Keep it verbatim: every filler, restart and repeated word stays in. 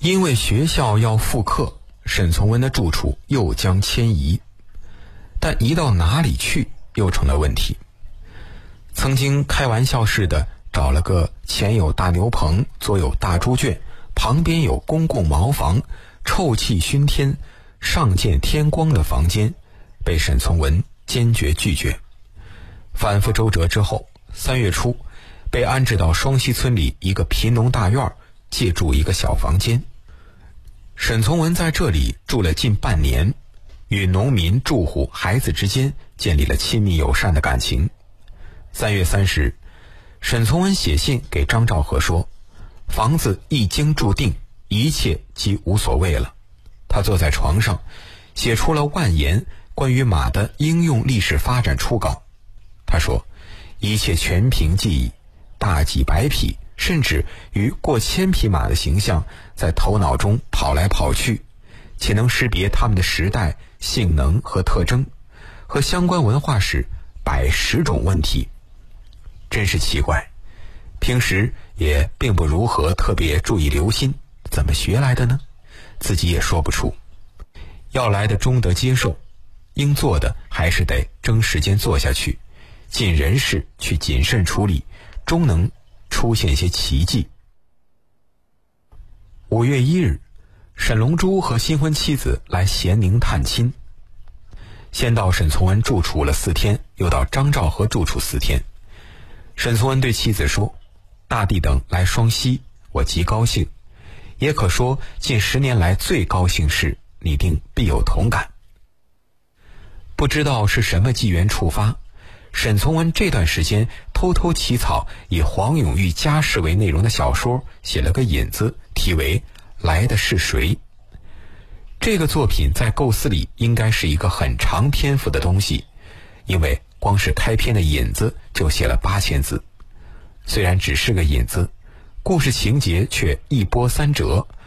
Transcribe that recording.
因为学校要复课，沈从文的住处又将迁移，但移到哪里去又成了问题。曾经开玩笑似的找了个前有大牛棚，左有大猪圈，旁边有公共茅房，臭气熏天，上见天光的房间，被沈从文坚决拒绝。反复周折之后，三月初被安置到双溪村里一个贫农大院，借住一个小房间。沈从文在这里住了近半年，与农民、住户、孩子之间建立了亲密友善的感情。三月三十日，沈从文写信给张兆和说，房子一经注定，一切即无所谓了。他坐在床上，写出了万言关于马的应用历史发展初稿。他说，一切全凭记忆，大几百匹甚至于过千匹马的形象在头脑中跑来跑去，且能识别它们的时代、性能和特征，和相关文化史百十种问题。真是奇怪，平时也并不如何特别注意留心，怎么学来的呢？自己也说不出。要来的终得接受，应做的还是得争时间做下去，尽人事去谨慎处理，终能出现些奇迹。五月一日，沈龙珠和新婚妻子来咸宁探亲，先到沈从文住处了四天，又到张兆和住处四天。沈从文对妻子说，大弟等来双溪，我极高兴，也可说近十年来最高兴事，你定必有同感。不知道是什么机缘触发，沈从文这段时间偷偷起草以黄永玉家事为内容的小说，写了个引子，题为《来的是谁》。这个作品在构思里应该是一个很长篇幅的东西，因为光是开篇的引子就写了八千字。虽然只是个引子，故事情节却一波三折，